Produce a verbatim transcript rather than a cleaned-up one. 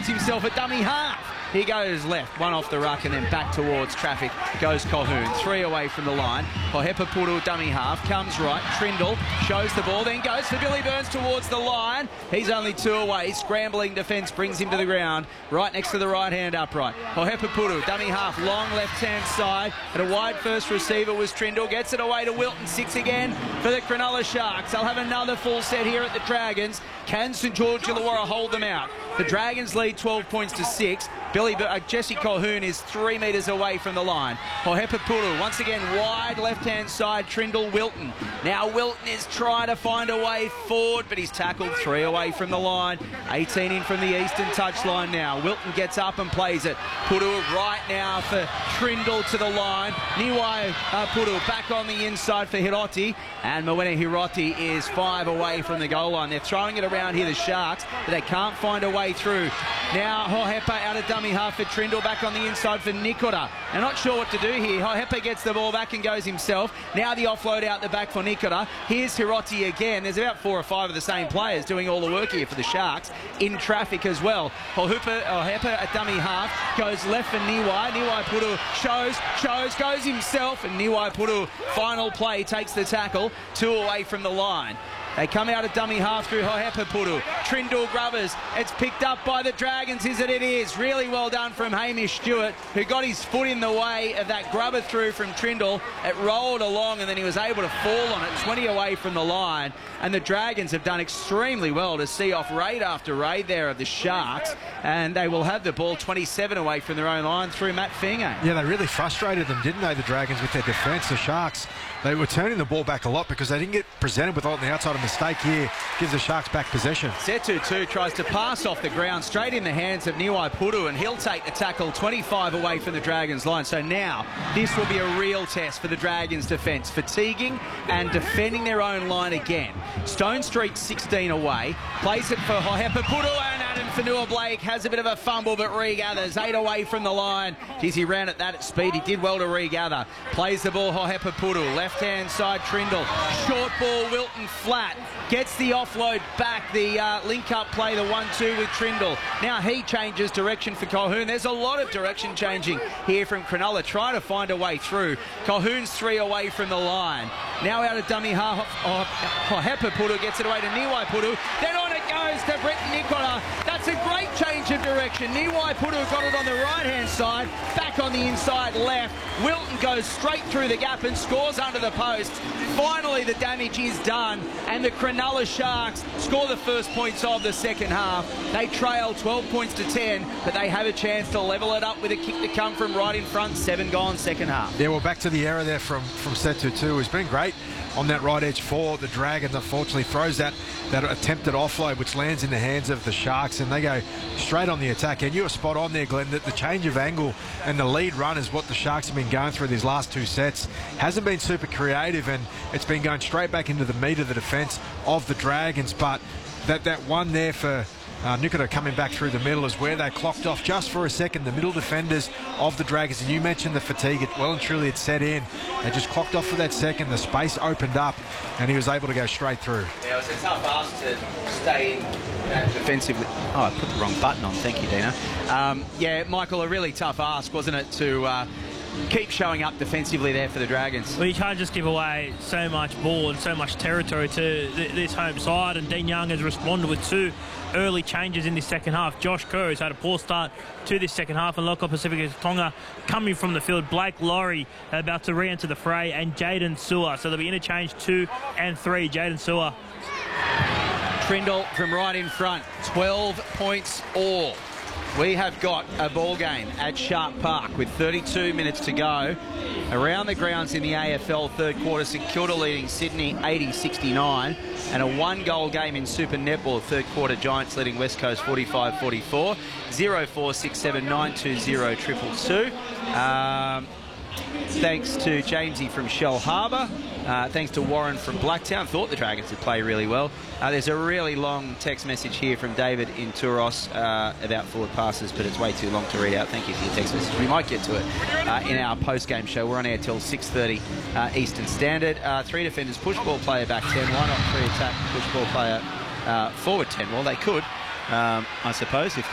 finds himself a dummy half. He goes left, one off the ruck and then back towards traffic goes Colquhoun. Three away from the line. Hohepa dummy half, comes right. Trindle shows the ball, then goes for Billy Burns towards the line. He's only two away. Scrambling defence brings him to the ground, right next to the right-hand upright. Hohepa dummy half, long left-hand side. And a wide first receiver was Trindle. Gets it away to Wilton. Six again for the Cronulla Sharks. They'll have another full set here at the Dragons. Can St George Illawarra hold them out? The Dragons lead twelve points to six. Billy, uh, Jesse Colquhoun is three metres away from the line. Hohepa once again wide left-hand side. Trindle, Wilton. Now Wilton is trying to find a way forward, but he's tackled three away from the line. eighteen in from the eastern touchline now. Wilton gets up and plays it. Puru right now for Trindle to the line. Niwai uh, Puru back on the inside for Hiroti. And Mawene Hiroti is five away from the goal line. They're throwing it around here, the Sharks, but they can't find a way through. Now Hohepa out of dummy half for Trindle, back on the inside for Nikora. They're not sure what to do here. Hohepa gets the ball back and goes himself. Now the offload out the back for Nikora. Here's Hiroti again. There's about four or five of the same players doing all the work here for the Sharks in traffic as well. Hohepa, Hohepa at dummy half goes left for Niwai. Niwai Puru shows, shows, goes himself, and Niwai Puru final play takes the tackle, two away from the line. They come out of dummy half through Hohepa Puru. Trindle Grubbers. It's picked up by the Dragons, is it? It is. Really well done from Hamish Stewart, who got his foot in the way of that grubber through from Trindle. It rolled along and then he was able to fall on it, twenty away from the line. And the Dragons have done extremely well to see off raid after raid there of the Sharks. And they will have the ball twenty-seven away from their own line through Matt Finge. Yeah, they really frustrated them, didn't they, the Dragons, with their defence. The Sharks, they were turning the ball back a lot because they didn't get presented with on the outside. A mistake here gives the Sharks back possession. Setu too tries to pass off the ground straight in the hands of Niwai Puru, and he'll take the tackle twenty-five away from the Dragons line. So now this will be a real test for the Dragons defence, fatiguing and defending their own line again. Stone Street sixteen away, plays it for Hohepa Puru, and Adam Fanua-Blake has a bit of a fumble but regathers, eight away from the line. Geez, he ran at that at speed, he did well to regather. Plays the ball Hohepa Puru, left hand side Trindle, short ball Wilton flat, gets the offload back, the uh, link-up play, the one two with Trindle. Now he changes direction for Colquhoun. There's a lot of direction changing here from Cronulla, trying to find a way through. Colquhoun's three away from the line. Now out of dummy half, oh, Hohepa Puru gets it away to Niwai Puru. Then on it goes to Brett Nikora. That's a great change of direction. Niwai Puru got it on the right-hand side, back on the inside left. Wilton goes straight through the gap and scores under the post. Finally, the damage is done, and the Cronulla Sharks score the first points of the second half. They trail twelve points to ten, but they have a chance to level it up with a kick to come from right in front. Seven gone second half. Yeah, well, back to the error there from, from Setu too. He's been great on that right edge for the Dragons. Unfortunately, throws that, that attempted offload, which lands in the hands of the Sharks, and they go straight on the attack. And you were spot on there, Glenn, that the change of angle and the lead run is what the Sharks have been going through these last two sets. Hasn't been super creative, and it's been going straight back into the meat of the defence of the Dragons. But that, that one there for Uh, Nikora coming back through the middle is where they clocked off just for a second, the middle defenders of the Dragons. And you mentioned the fatigue, it well and truly had set in. They just clocked off for that second, the space opened up, and he was able to go straight through. Yeah, it was a tough ask to stay in that defensively. Oh, I put the wrong button on, thank you, Dina. Um, yeah, Michael, a really tough ask, wasn't it, to uh, keep showing up defensively there for the Dragons. Well, you can't just give away so much ball and so much territory to th this home side, and Dean Young has responded with two early changes in this second half. Josh Kerr has had a poor start to this second half, and Loko Pacifica's Tonga coming from the field. Blake Laurie about to re-enter the fray, and Jaden Sewer. So they'll be interchanged two and three. Jaden Sewer. Trindle from right in front, twelve points all. We have got a ball game at Shark Park with thirty-two minutes to go. Around the grounds in the A F L third quarter, St Kilda leading Sydney eighty sixty-nine, and a one-goal game in Super Netball third quarter, Giants leading West Coast forty-five forty-four. zero four six seven nine two zero two two two. Um, thanks to Jamesy from Shell Harbour. Uh, thanks to Warren from Blacktown. Thought the Dragons would play really well. Uh, there's a really long text message here from David in Turos uh, about forward passes, but it's way too long to read out. Thank you for your text message. We might get to it uh, in our post-game show. We're on air till six thirty uh, Eastern Standard. Uh, three defenders, push ball player back ten. Why not three attack, push ball player uh, forward ten? Well, they could, um, I suppose, if they